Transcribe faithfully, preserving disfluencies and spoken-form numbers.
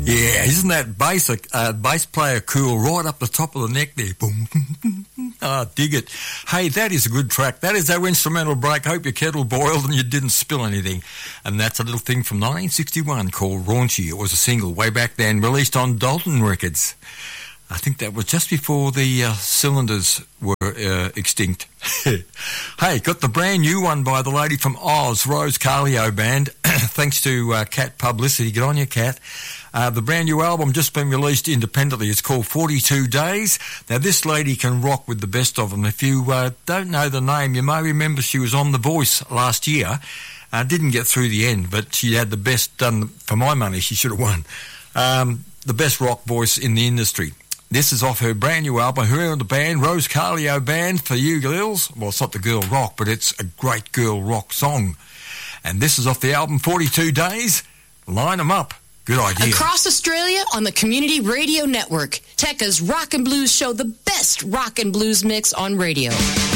Yeah, isn't that bass, uh, bass player cool right up the top of the neck there? Boom. Ah, dig it. Hey, that is a good track. That is our instrumental break. Hope your kettle boiled and you didn't spill anything. And that's a little thing from nineteen sixty-one called Raunchy. It was a single way back then, released on Dalton Records. I think that was just before the uh, cylinders were uh, extinct. Hey, got the brand new one by the lady from Oz, Rose Carlio Band. Thanks to uh, Cat Publicity. Get on your Cat. Uh, the brand new album just been released independently. It's called forty-two days. Now, this lady can rock with the best of them. If you uh, don't know the name, you may remember she was on The Voice last year. Uh, didn't get through the end, but she had the best, um, for my money, she should have won, um, the best rock voice in the industry. This is off her brand new album. Her and the band, Rose Carlio Band, for you girls. Well, it's not the girl rock, but it's a great girl rock song. And this is off the album forty-two days. Line 'em up. Good idea. Across Australia on the Community Radio Network, Tekka's Rock and Blues show, the best rock and blues mix on radio.